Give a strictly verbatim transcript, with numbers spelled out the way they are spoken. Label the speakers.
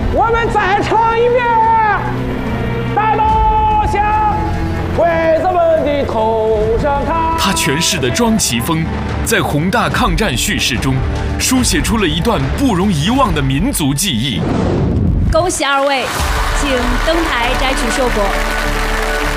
Speaker 1: 我们再唱一遍。大刀向鬼子们的头上砍。
Speaker 2: 他诠释的庄奇峰，在宏大抗战叙事中，书写出了一段不容遗忘的民族记忆。
Speaker 3: 恭喜二位，请登台摘取硕果。